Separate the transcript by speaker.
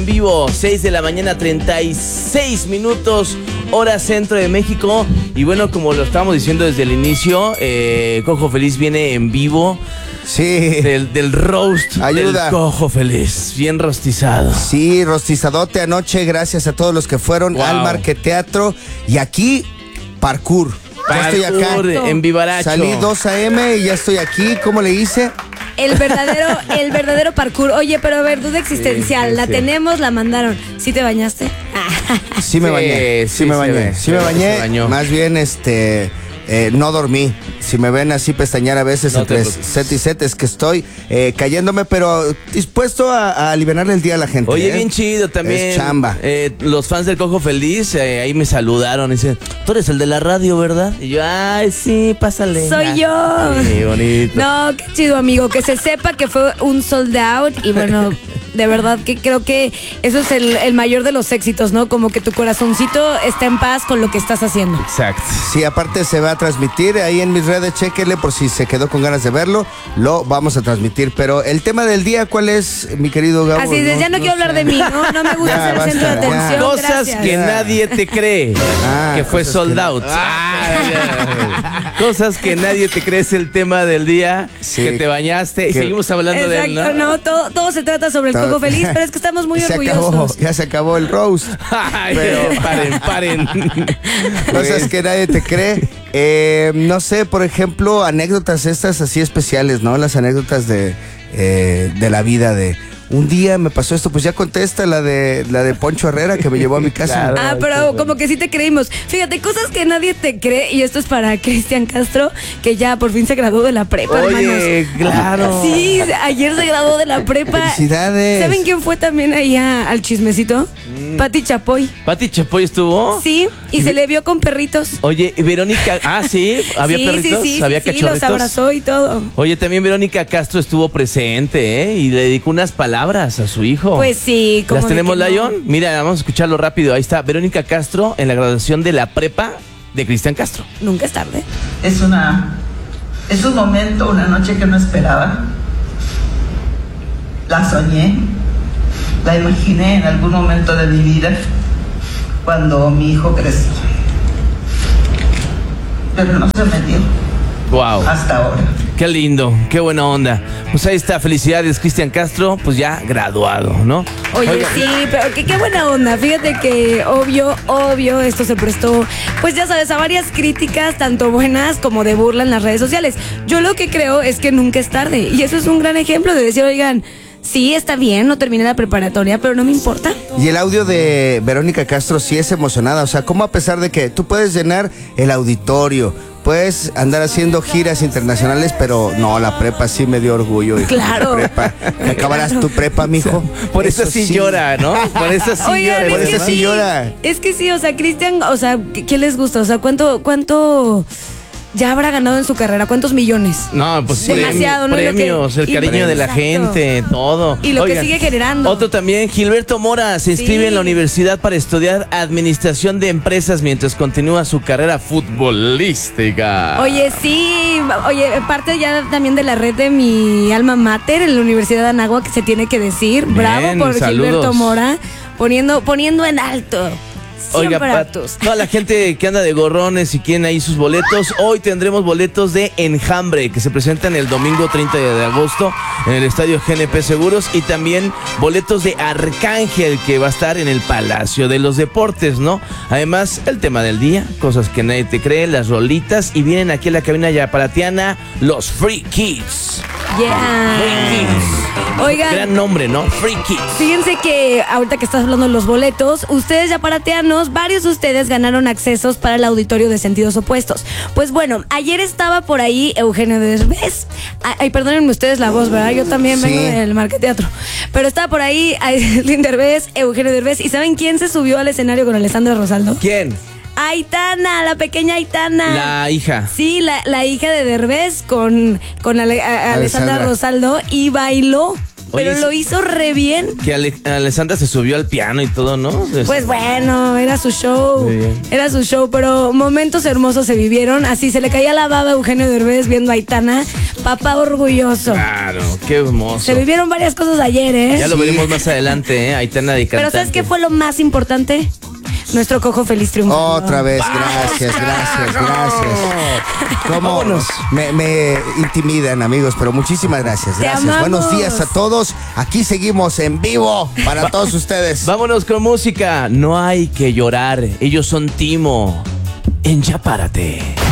Speaker 1: En vivo, 6 de la mañana, 36 minutos, hora centro de México. Y bueno, como lo estábamos diciendo desde el inicio, Cojo Feliz viene en vivo.
Speaker 2: Sí.
Speaker 1: Del roast.
Speaker 2: Ayuda.
Speaker 1: Del Cojo Feliz, bien rostizado.
Speaker 2: Sí, rostizadote anoche, gracias a todos los que fueron al Marqueteatro. Y aquí, parkour. Ya estoy acá.
Speaker 1: En Vivaracho.
Speaker 2: Salí 2 a.m. y ya estoy aquí. ¿Cómo le hice?
Speaker 3: El verdadero parkour. Oye, pero a ver, duda existencial. La tenemos, la mandaron. ¿Sí te bañaste?
Speaker 2: Sí me bañé. Sí me bañé. Más bien, no dormí. Si me ven así pestañear a veces entre set y set, es que estoy cayéndome, pero dispuesto a aliviarle el día a la gente.
Speaker 1: Oye, bien chido también.
Speaker 2: Es chamba.
Speaker 1: Los fans del Cojo Feliz ahí me saludaron. Dicen, tú eres el de la radio, ¿verdad? Y yo, ay, sí, pásale.
Speaker 3: Soy yo.
Speaker 1: Sí, bonito.
Speaker 3: No, qué chido, amigo. Que se sepa que fue un sold out. Y bueno, de verdad que creo que eso es el mayor de los éxitos, ¿no? Como que tu corazoncito está en paz con lo que estás haciendo.
Speaker 1: Exacto.
Speaker 2: Sí, aparte se va a transmitir ahí en mis redes, chéquele por si se quedó con ganas de verlo, lo vamos a transmitir. Pero el tema del día, ¿cuál es, mi querido Gabo?
Speaker 3: Así es, ya no quiero hablar de mí, ¿no? No me gusta
Speaker 2: Ya,
Speaker 3: ser el centro de
Speaker 2: basta, ya.
Speaker 3: atención.
Speaker 1: Cosas
Speaker 3: Gracias.
Speaker 1: que nadie te cree que fue
Speaker 2: cosas
Speaker 1: sold
Speaker 2: que-
Speaker 1: out. Cosas que nadie te cree es el tema del día.
Speaker 2: Sí.
Speaker 1: Que te bañaste y seguimos hablando de él,
Speaker 3: Exacto,
Speaker 1: ¿no?
Speaker 3: no, todo se trata sobre el Cojo Feliz, pero es que estamos muy
Speaker 2: Se
Speaker 3: orgullosos.
Speaker 2: acabó, ya se acabó el roast.
Speaker 1: Ay,
Speaker 2: Pero-
Speaker 1: paren.
Speaker 2: Cosas que nadie te cree. No sé, por ejemplo, anécdotas estas así especiales, ¿no? Las anécdotas de la vida de... Un día me pasó esto, pues ya contesta la de Poncho Herrera que me llevó a mi casa.
Speaker 1: Claro.
Speaker 3: Pero como que sí te creímos. Fíjate, cosas que nadie te cree, y esto es para Cristian Castro, que ya por fin se graduó de la prepa,
Speaker 1: Oye,
Speaker 3: hermanos.
Speaker 1: claro.
Speaker 3: Sí, ayer se graduó de la prepa.
Speaker 2: ¡Felicidades!
Speaker 3: ¿Saben quién fue también ahí al chismecito? Pati Chapoy.
Speaker 1: ¿Pati Chapoy estuvo?
Speaker 3: Sí, y se le vio con perritos.
Speaker 1: Oye, Verónica... sí, ¿había
Speaker 3: Sí,
Speaker 1: perritos?
Speaker 3: sí,
Speaker 1: ¿Había
Speaker 3: sí,
Speaker 1: cachorritos?
Speaker 3: los abrazó y todo.
Speaker 1: Oye, también Verónica Castro estuvo presente, y le dedicó unas palabras a su hijo.
Speaker 3: Pues sí, como
Speaker 1: ¿Las tenemos,
Speaker 3: de que no.
Speaker 1: Lion? Mira, vamos a escucharlo rápido. Ahí está Verónica Castro en la graduación de la prepa de Cristian Castro.
Speaker 3: Nunca es tarde.
Speaker 4: Es un momento, una noche que no esperaba. La soñé, la imaginé en algún momento de mi vida cuando mi hijo creció. Pero no se me dio
Speaker 1: Wow.
Speaker 4: hasta ahora.
Speaker 1: Qué lindo, qué buena onda. Pues ahí está, felicidades, Cristian Castro, pues ya graduado, ¿no?
Speaker 3: Oye,
Speaker 1: Oiga,
Speaker 3: sí, pero qué buena onda. Fíjate que obvio, esto se prestó, pues ya sabes, a varias críticas, tanto buenas como de burla en las redes sociales. Yo lo que creo es que nunca es tarde. Y eso es un gran ejemplo de decir, oigan, sí, está bien, no terminé la preparatoria, pero no me importa.
Speaker 2: Y el audio de Verónica Castro sí es emocionada. O sea, ¿cómo a pesar de que tú puedes llenar el auditorio, puedes andar haciendo giras internacionales, pero no, la prepa sí me dio orgullo? Hijo.
Speaker 3: Claro.
Speaker 2: Prepa. ¿Acabarás tu prepa, mijo?
Speaker 1: por eso sí llora, ¿no? Por eso sí
Speaker 3: Oigan,
Speaker 1: llora.
Speaker 2: por
Speaker 3: es
Speaker 2: eso
Speaker 3: que
Speaker 2: sí llora.
Speaker 3: Es que sí, o sea, Cristian, o sea, ¿qué les gusta? O sea, ¿cuánto ya habrá ganado en su carrera? ¿Cuántos millones?
Speaker 1: No, pues
Speaker 3: Demasiado, ¿no?
Speaker 1: premios,
Speaker 3: Lo que-
Speaker 1: el cariño de la
Speaker 3: Exacto.
Speaker 1: gente, todo.
Speaker 3: Y lo que
Speaker 1: Oigan,
Speaker 3: sigue generando.
Speaker 1: Otro también, Gilberto Mora se inscribe
Speaker 3: Sí.
Speaker 1: en la universidad para estudiar administración de empresas mientras continúa su carrera futbolística.
Speaker 3: Oye, sí, parte ya también de la red de mi alma mater en la Universidad de Anáhuac, que se tiene que decir.
Speaker 1: Bien,
Speaker 3: Bravo por
Speaker 1: saludos.
Speaker 3: Gilberto Mora, poniendo en alto.
Speaker 1: Oiga,
Speaker 3: Siempre
Speaker 1: para
Speaker 3: altos.
Speaker 1: toda la gente que anda de gorrones y quieren ahí sus boletos, hoy tendremos boletos de Enjambre que se presentan el domingo 30 de agosto en el estadio GNP Seguros, y también boletos de Arcángel que va a estar en el Palacio de los Deportes, ¿no? Además, el tema del día, cosas que nadie te cree, las rolitas, y vienen aquí a la cabina yaparatiana los Free Kids.
Speaker 3: Yeah.
Speaker 1: Free Kids.
Speaker 3: Oigan,
Speaker 1: Gran nombre, ¿no? Free Kids.
Speaker 3: fíjense que ahorita que estás hablando de los boletos, ustedes yaparateanos, varios de ustedes ganaron accesos para el auditorio de Sentidos Opuestos. Pues bueno, ayer estaba por ahí Eugenio Derbez. Ay, perdónenme ustedes la voz, ¿verdad? Yo también
Speaker 2: Sí.
Speaker 3: vengo del Marqueteatro. Pero estaba por ahí Aislinn Derbez, Eugenio Derbez. ¿Y saben quién se subió al escenario con Alessandra Rosaldo?
Speaker 1: ¿Quién?
Speaker 3: Aitana, la pequeña Aitana.
Speaker 1: La hija.
Speaker 3: Sí, la hija de Derbez con Alessandra Rosaldo, y bailó pero
Speaker 1: Oye,
Speaker 3: lo hizo re bien.
Speaker 1: Que Alessandra se subió al piano y todo, ¿no?
Speaker 3: Pues bueno, era su show.
Speaker 1: Muy bien.
Speaker 3: Era su show, pero momentos hermosos se vivieron. Así se le caía la baba a Eugenio Derbez viendo a Aitana. Papá orgulloso.
Speaker 1: Claro, qué hermoso.
Speaker 3: Se vivieron varias cosas ayer, ¿eh?
Speaker 1: Ya lo veremos más adelante, ¿eh? Aitana de cantante.
Speaker 3: Pero ¿sabes qué fue lo más importante? Nuestro cojo feliz triunfo.
Speaker 2: Otra vez, gracias. ¿Cómo?
Speaker 1: Vámonos.
Speaker 2: Me intimidan, amigos, pero muchísimas gracias.
Speaker 3: Te
Speaker 2: Gracias.
Speaker 3: amamos.
Speaker 2: Buenos días a todos. Aquí seguimos en vivo para todos ustedes.
Speaker 1: Vámonos con música. No hay que llorar. Ellos son Timo. En Ya Párate.